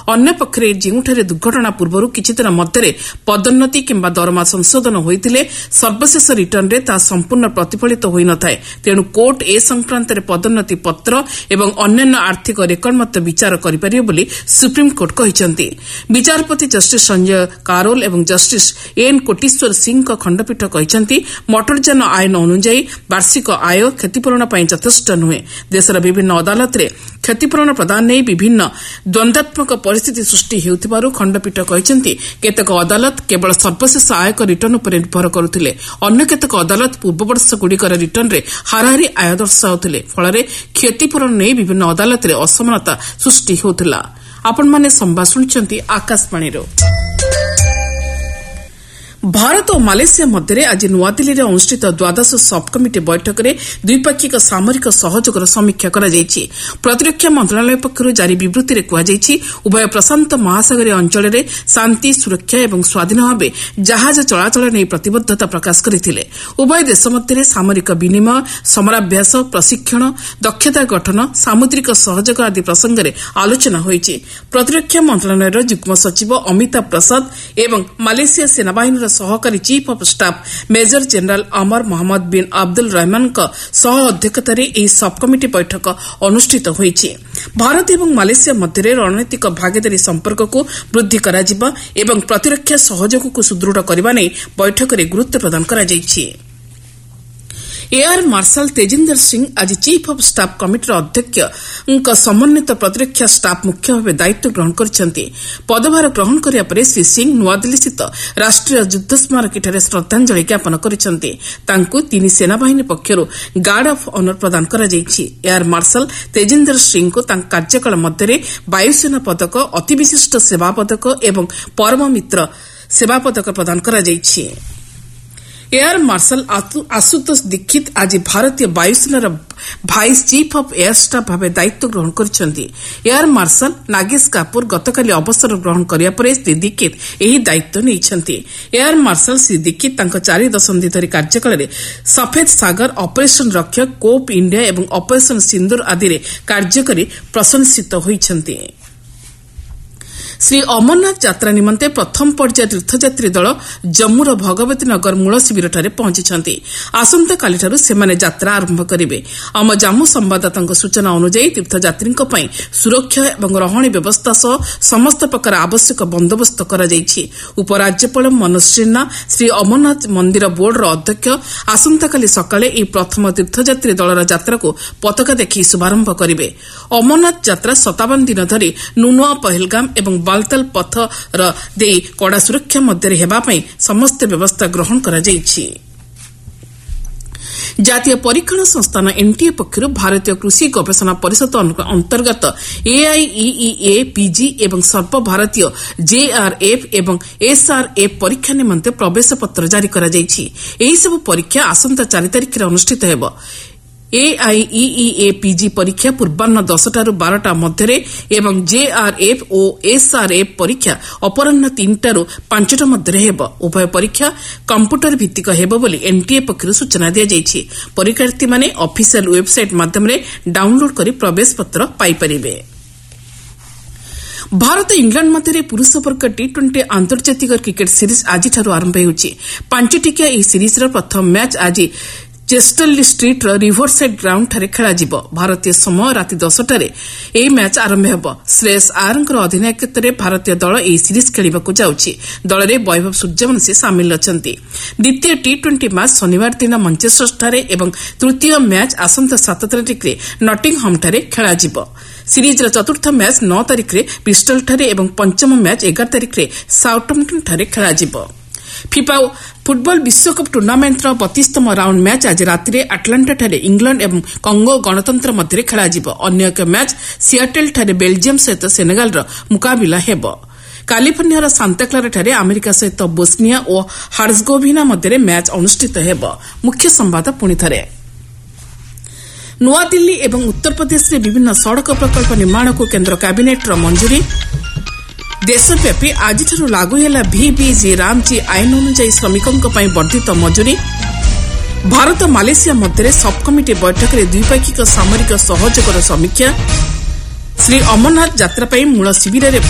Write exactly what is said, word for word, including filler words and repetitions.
ଅନ୍ୟ ପକ୍ଷରେ ଯେଉଁଠାରେ ଦୁର୍ଘଟଣା ପୂର୍ବରୁ କିଛିଦିନ ମଧ୍ୟରେ ପଦୋନ୍ନତି କିମ୍ବା ଦରମା ସଂଶୋଧନ ହୋଇଥିଲେ ସର୍ବଶେଷ ରିଟର୍ଣ୍ଣରେ ତାହା ସମ୍ପୂର୍ଣ୍ଣ ପ୍ରତିଫଳିତ ହୋଇନଥାଏ। ତେଣୁ କୋର୍ଟ ଏ ସଂକ୍ରାନ୍ତରେ ପଦୋନ୍ନତି ପତ୍ର ଏବଂ ଅନ୍ୟାନ୍ୟ ଆର୍ଥିକ ରେକର୍ଡ ମଧ୍ୟ ବିଚାର କରିପାରିବେ ବୋଲି ସୁପ୍ରିମକୋର୍ଟ କହିଛନ୍ତି। ବିଚାରପତି ଜଷ୍ଟିସ ସଞ୍ଜୟ କାରୋଲ ଏବଂ ଜଷ୍ଟିସ ଏନ୍ କୋଟେଶ୍ୱର ସିଂଙ୍କ ଖଣ୍ଡପୀଠ କହିଛନ୍ତି ମଟରଯାନ ଆଇନ ଅନୁଯାୟୀ ବାର୍ଷିକ ଆୟ କ୍ଷତିପୂରଣ ପାଇଁ ଯଥେଷ୍ଟ ନୁହେଁ। ଦେଶର ବିଭିନ୍ନ ଅଦାଲତରେ କ୍ଷତିପୂରଣ ପ୍ରଦାନ ନେଇ ବିଭିନ୍ନ ଦ୍ୱନ୍ଦାତ୍ମକ ପରିସ୍ଥିତି ସୃଷ୍ଟି ହେଉଥିବାରୁ ଖଣ୍ଡପୀଠ କହିଛନ୍ତି କେତେକ ଅଦାଲତ କେବଳ ସର୍ବଶେଷ ଆୟକର ରିଟର୍ଣ୍ଣ ଉପରେ ନିର୍ଭର କରୁଥିଲେ। ଅନ୍ୟ କେତେକ ଅଦାଲତ ପୂର୍ବବର୍ଷଗୁଡ଼ିକର ରିଟର୍ଣ୍ଣରେ ହାରାହାରି ଆୟ ଦର୍ଶାଉଥିଲେ। ଫଳରେ କ୍ଷତିପୂରଣ ନେଇ ବିଭିନ୍ନ ଅଦାଲତରେ ଅସମାନତା ସୃଷ୍ଟି ହେଉଥିଲା। ଆପଣମାନେ ସମ୍ବାଦ ଶୁଣିଛନ୍ତି ଆକାଶବାଣୀରୁ। ଭାରତ ଓ ମାଲେସିଆ ମଧ୍ୟରେ ଆଜି ନୂଆଦିଲ୍ଲୀରେ ଅନୁଷ୍ଠିତ ଦ୍ୱାଦଶ ସବ୍ କମିଟି ବୈଠକରେ ଦ୍ୱିପାକ୍ଷିକ ସାମରିକ ସହଯୋଗର ସମୀକ୍ଷା କରାଯାଇଛି। ପ୍ରତିରକ୍ଷା ମନ୍ତ୍ରଣାଳୟ ପକ୍ଷରୁ ଜାରି ବିବୃତ୍ତିରେ କୁହାଯାଇଛି ଉଭୟ ପ୍ରଶାନ୍ତ ମହାସାଗରୀୟ ଅଞ୍ଚଳରେ ଶାନ୍ତି ସୁରକ୍ଷା ଏବଂ ସ୍ୱାଧୀନ ଭାବେ ଜାହାଜ ଚଳାଚଳ ନେଇ ପ୍ରତିବଦ୍ଧତା ପ୍ରକାଶ କରିଥିଲେ। ଉଭୟ ଦେଶ ମଧ୍ୟରେ ସାମରିକ ବିନିମୟ ସମରାଭ୍ୟାସ ପ୍ରଶିକ୍ଷଣ ଦକ୍ଷତା ଗଠନ ସାମୁଦ୍ରିକ ସହଯୋଗ ଆଦି ପ୍ରସଙ୍ଗରେ ଆଲୋଚନା ହୋଇଛି। ପ୍ରତିରକ୍ଷା ମନ୍ତ୍ରଣାଳୟର ଯୁଗ୍ମ ସଚିବ ଅମିତାଭ ପ୍ରସାଦ ଏବଂ ମାଲେସିଆ ସେନାବାହିନୀର ସହକାରୀ chief of staff major general Amar Mohammed bin Abdul ରହମାନଙ୍କ ସହ ଅଧ୍ୟକ୍ଷତାରେ ଏହି ସବ୍ କମିଟି ବୈଠକ ଅନୁଷ୍ଠିତ ହୋଇଛି। ଭାରତ ଏବଂ ମାଲେସିଆ ମଧ୍ୟରେ ରଣନୈତିକ ଭାଗିଦାରୀ ସମ୍ପର୍କକୁ ବୃଦ୍ଧି କରାଯିବା ଏବଂ ପ୍ରତିରକ୍ଷା ସହଯୋଗକୁ ସୁଦୃଢ଼ କରିବା ନେଇ ବୈଠକରେ ଗୁରୁତ୍ୱ ପ୍ରଦାନ କରାଯାଇଛି। ଏୟାର ମାର୍ଶାଲ ତେଜିନ୍ଦର ସିଂ ଆଜି ଚିଫ୍ ଅଫ୍ ଷ୍ଟାଫ୍ କମିଟିର ଅଧ୍ୟକ୍ଷଙ୍କ ସମନ୍ୱିତ ପ୍ରତିରକ୍ଷା ଷ୍ଟାଫ୍ ମୁଖ୍ୟ ଭାବେ ଦାୟିତ୍ୱ ଗ୍ରହଣ କରିଛନ୍ତି। ପଦଭାର ଗ୍ରହଣ କରିବା ପରେ ଶ୍ରୀ ସିଂ ନୂଆଦିଲ୍ଲୀସ୍ଥିତ ରାଷ୍ଟ୍ରୀୟ ଯୁଦ୍ଧ ସ୍ମାରକୀଠାରେ ଶ୍ରଦ୍ଧାଞ୍ଜଳି ଜ୍ଞାପନ କରିଛନ୍ତି। ତାଙ୍କୁ ତିନି ସେନାବାହିନୀ ପକ୍ଷରୁ ଗାର୍ଡ ଅଫ୍ ଅନର ପ୍ରଦାନ କରାଯାଇଛି। ଏୟାର ମାର୍ଶାଲ ତେଜିନ୍ଦର ସିଂଙ୍କୁ ତାଙ୍କ କାର୍ଯ୍ୟକାଳ ମଧ୍ୟରେ ବାୟୁସେନା ପଦକ ଅତିବିଶିଷ୍ଟ ସେବା ପଦକ ଏବଂ ପରମ ମିତ୍ର ସେବା ପଦକ ପ୍ରଦାନ କରାଯାଇଛି। ଏୟାର ମାର୍ଶାଲ ଆଶୁତୋଷ ଦୀକ୍ଷିତ ଆଜି ଭାରତୀୟ ବାୟୁସେନାର vice chief of air staff ଭାବେ ଦାୟିତ୍ୱ ଗ୍ରହଣ କରିଛନ୍ତି। ଏୟାର ମାର୍ଶାଲ ନାଗେଶ କାପୁର ଗତକାଲି ଅବସର ଗ୍ରହଣ କରିବା ପରେ ଶ୍ରୀ ଦୀକ୍ଷିତ ଏହି ଦାୟିତ୍ୱ ନେଇଛନ୍ତି। ଏୟାର ମାର୍ଶାଲ ଶ୍ରୀ ଦୀକ୍ଷିତ ତାଙ୍କ ଚାରି ଦଶନ୍ଧି ଧରି କାର୍ଯ୍ୟକାଳରେ ସଫେଦ ସାଗର ଅପରେସନ ରକ୍ଷକ କୋପ୍ ଇଣ୍ଡିଆ ଏବଂ ଅପରେସନ ସିନ୍ଦୁର ଆଦିରେ କାର୍ଯ୍ୟ କରି ପ୍ରଶଂସିତ ହୋଇଛନ୍ତି। ଶ୍ରୀ ଅମରନାଥ ଯାତ୍ରା ନିମନ୍ତେ ପ୍ରଥମ ପର୍ଯ୍ୟାୟ ତୀର୍ଥଯାତ୍ରୀ ଦଳ ଜମ୍ମୁର ଭଗବତୀ ନଗର ମୂଳ ଶିବିରଠାରେ ପହଞ୍ଚିଛନ୍ତି। ଆସନ୍ତାକାଲିଠାରୁ ସେମାନେ ଯାତ୍ରା ଆରମ୍ଭ କରିବେ। ଆମ ଜାମ୍ମୁ ସମ୍ଭାଦଦାତାଙ୍କ ସୂଚନା ଅନୁଯାୟୀ ତୀର୍ଥଯାତ୍ରୀଙ୍କ ପାଇଁ ସୁରକ୍ଷା ଏବଂ ରହଣି ବ୍ୟବସ୍ଥା ସହ ସମସ୍ତ ପ୍ରକାର ଆବଶ୍ୟକ ବନ୍ଦୋବସ୍ତ କରାଯାଇଛି। ଉପରାଜ୍ୟପାଳ ମନୋଜ ସିହ୍ନା ଶ୍ରୀ ଅମରନାଥ ମନ୍ଦିର ବୋର୍ଡର ଅଧ୍ୟକ୍ଷ ଆସନ୍ତାକାଲି ସକାଳେ ଏହି ପ୍ରଥମ ତୀର୍ଥଯାତ୍ରୀ ଦଳର ଯାତ୍ରାକୁ ପତାକା ଦେଖି ଶୁଭାରମ୍ଭ କରିବେ। ଅମରନାଥ ଯାତ୍ରା ସତାବନ ଦିନ ଧରି ନୁନୁଆ ପହଲଗାମ ଏବଂ ବାଲତାଲ ପଥର ଦେଇ କଡ଼ା ସୁରକ୍ଷା ମଧ୍ୟରେ ହେବା ପାଇଁ ସମସ୍ତ ବ୍ୟବସ୍ଥା ଗ୍ରହଣ କରାଯାଇଛି। ଜାତୀୟ ପରୀକ୍ଷଣ ସଂସ୍ଥାନ ଏନ୍ଟିଏ ପକ୍ଷରୁ ଭାରତୀୟ କୃଷି ଗବେଷଣା ପରିଷଦ ଅନ୍ତର୍ଗତ ଏଆଇଇଇଏ ପିଜି ଏବଂ ସର୍ବଭାରତୀୟ ଜେଆର୍ଏଫ୍ ଏବଂ ଏସ୍ଆର୍ଏଫ୍ ପରୀକ୍ଷା ନିମନ୍ତେ ପ୍ରବେଶପତ୍ର ଜାରି କରାଯାଇଛି। ଏହିସବୁ ପରୀକ୍ଷା ଆସନ୍ତା ଚାରି ତାରିଖରେ ଅନୁଷ୍ଠିତ ହେବ। ଏଆଇଇଇଏ ପିଜି ପରୀକ୍ଷା ପୂର୍ବାହ୍ନ ଦଶଟାରୁ ବାରଟା ମଧ୍ୟରେ ଏବଂ ଜେଆର୍ଏଫ୍ ଓ ଏସ୍ଆର୍ଏଫ୍ ପରୀକ୍ଷା ଅପରାହ୍ନ ତିନିଟାରୁ ପାଞ୍ଚଟା ମଧ୍ୟରେ ହେବ। ଉଭୟ ପରୀକ୍ଷା କମ୍ପ୍ୟୁଟର ଭିତ୍ତିକ ହେବ ବୋଲି ଏନ୍ଟିଏ ପକ୍ଷରୁ ସୂଚନା ଦିଆଯାଇଛି। ପରୀକ୍ଷାର୍ଥୀମାନେ ଅଫିସିଆଲ ୱେବ୍ସାଇଟ୍ ମାଧ୍ୟମରେ ଡାଉନ୍ଲୋଡ୍ କରି ପ୍ରବେଶପତ୍ର ପାଇପାରିବେ। ଭାରତ ଇଂଲଣ୍ଡ ମଧ୍ୟରେ ପୁରୁଷ ବର୍ଗ ଟି ଟ୍ୱେଣ୍ଟି ଆନ୍ତର୍ଜାତିକ କ୍ରିକେଟ୍ ସିରିଜ୍ ଆଜିଠାରୁ ଆରମ୍ଭ ହେଉଛି। ପାଞ୍ଚଟିକିଆ ଏହି ସିରିଜ୍ର ପ୍ରଥମ ମ୍ୟାଚ୍ ଆଜି ଚେଷ୍ଟରଲି ଷ୍ଟ୍ରିଟ୍ର ରିଭରସାଇଡ୍ ଗ୍ରାଉଣ୍ଡଠାରେ ଖେଳାଯିବ। ଭାରତୀୟ ସମୟ ରାତି ଦଶଟାରେ ଏହି ମ୍ୟାଚ୍ ଆରମ୍ଭ ହେବ। ଶ୍ରେୟସ ଆୟାରଙ୍କର ଅଧିନାୟକତ୍ୱରେ ଭାରତୀୟ ଦଳ ଏହି ସିରିଜ୍ ଖେଳିବାକୁ ଯାଉଛି। ଦଳରେ ବୈଭବ ସୂର୍ଯ୍ୟବଂଶୀ ସାମିଲ ଅଛନ୍ତି। ଦ୍ୱିତୀୟ ଟି ଟ୍ୱେଣ୍ଟି ମ୍ୟାଚ୍ ଶନିବାର ଦିନ ମଞ୍ଚେଷ୍ଟରଠାରେ ଏବଂ ତୃତୀୟ ମ୍ୟାଚ୍ ଆସନ୍ତା ସାତ ତାରିଖରେ ନଟିଂହାମ୍ଠାରେ ଖେଳାଯିବ। ସିରିଜ୍ର ଚତୁର୍ଥ ମ୍ୟାଚ୍ ନଅ ତାରିଖରେ ବ୍ରିଷ୍ଟଲଠାରେ ଏବଂ ପଞ୍ଚମ ମ୍ୟାଚ୍ ଏଗାର ତାରିଖରେ ସାଉଥମ୍ପଟନ୍ଠାରେ ଖେଳାଯିବ। ଫିଫା ଫୁଟବଲ ବିଶ୍ୱକପ୍ ଟୁର୍ଣ୍ଣାମେଣ୍ଟର ବତିଶତମ ରାଉଣ୍ଡ ମ୍ୟାଚ୍ ଆଜି ରାତିରେ ଆଟଲାଣ୍ଟାଠାରେ ଇଂଲଣ୍ଡ ଏବଂ କଙ୍ଗୋ ଗଣତନ୍ତ୍ର ମଧ୍ୟରେ ଖେଳାଯିବ। ଅନ୍ୟ ଏକ ମ୍ୟାଚ୍ ସିଆଟେଲ୍ଠାରେ ବେଲ୍ଜିୟମ୍ ସହିତ ସେନେଗାଲର ମୁକାବିଲା ହେବ। କାଲିଫର୍ଣ୍ଣିଆର ସାନ୍ତାକ୍ଲାରାଠାରେ ଆମେରିକା ସହିତ ବୋସ୍ନିଆ ଓ ହାର୍ଜଗୋଭିନା ମଧ୍ୟରେ ମ୍ୟାଚ୍ ଅନୁଷ୍ଠିତ ହେବ। ମୁଖ୍ୟ ସମ୍ବାଦ ପୁଣିଥରେ। ନୂଆଦିଲ୍ଲୀ ଏବଂ ଉତ୍ତରପ୍ରଦେଶରେ ବିଭିନ୍ନ ସଡ଼କ ପ୍ରକଳ୍ପ ନିର୍ମାଣକୁ କେନ୍ଦ୍ର କ୍ୟାବିନେଟ୍ର ମଞ୍ଜୁରୀ। ଦେଶବ୍ୟାପୀ ଆଜିଠାରୁ ଲାଗୁ ହେଲା ଭିବିଜି ରାମଜି ଆଇନ ଅନୁଯାୟୀ ଶ୍ରମିକଙ୍କ ପାଇଁ ବର୍ଦ୍ଧିତ ମଜୁରୀ। ଭାରତ ମାଲେସିଆ ମଧ୍ୟରେ ସବ୍ କମିଟି ବୈଠକରେ ଦ୍ୱିପାକ୍ଷିକ ସାମରିକ ସହଯୋଗର ସମୀକ୍ଷା। ଶ୍ରୀ ଅମରନାଥ ଯାତ୍ରା ପାଇଁ ମୂଳ ଶିବିରରେ